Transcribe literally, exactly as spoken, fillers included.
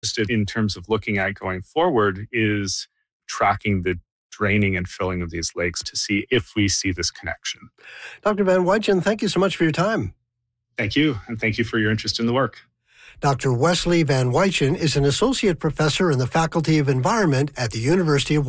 interested in terms of looking at going forward is tracking the draining and filling of these lakes to see if we see this connection. Doctor Van Wychen, thank you so much for your time. Thank you, and thank you for your interest in the work. Doctor Wesley Van Wychen is an associate professor in the Faculty of Environment at the University of